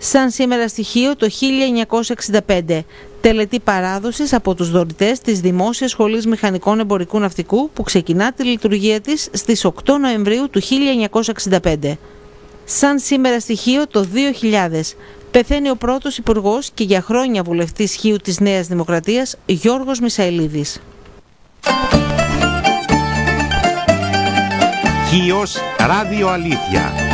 Σαν σήμερα στοιχείο το 1965. Τελετή παράδοσης από τους δωρητές της Δημόσιας Σχολής Μηχανικών Εμπορικού Ναυτικού που ξεκινά τη λειτουργία της στις 8 Νοεμβρίου του 1965. Σαν σήμερα στοιχείο το 2000. Πεθαίνει ο πρώτος υπουργός και για χρόνια βουλευτής Χίου της Νέας Δημοκρατίας, Γιώργος Μισαηλίδης. Χίος Ράδιο Αλήθεια.